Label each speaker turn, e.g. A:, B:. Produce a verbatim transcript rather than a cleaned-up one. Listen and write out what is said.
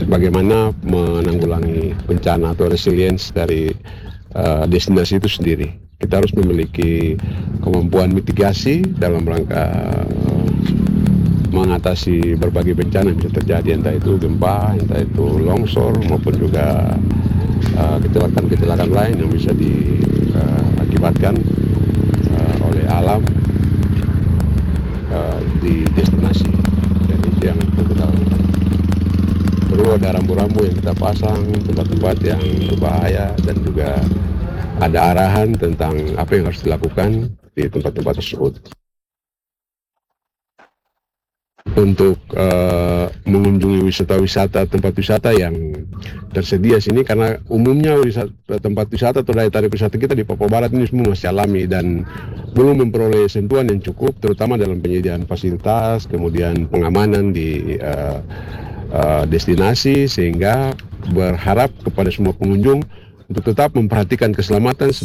A: bagaimana menanggulangi bencana atau resilience dari uh, destinasi itu sendiri. Kita harus memiliki kemampuan mitigasi dalam rangka uh, mengatasi berbagai bencana yang bisa terjadi, entah itu gempa, entah itu longsor, maupun juga uh, kecelakaan-kecelakaan lain yang bisa diakibatkan uh, oleh alam uh, di destinasi. Dan itu yang perlu kita lakukan. Perlu ada rambu-rambu yang kita pasang, tempat-tempat yang berbahaya, dan juga ada arahan tentang apa yang harus dilakukan di tempat-tempat tersebut. Untuk uh, mengunjungi wisata-wisata, tempat wisata yang tersedia sini, karena umumnya wisata, tempat wisata atau daya tarik wisata kita di Papua Barat ini semua masih alami dan belum memperoleh sentuhan yang cukup, terutama dalam penyediaan fasilitas, kemudian pengamanan di uh, uh, destinasi, sehingga berharap kepada semua pengunjung untuk tetap memperhatikan keselamatan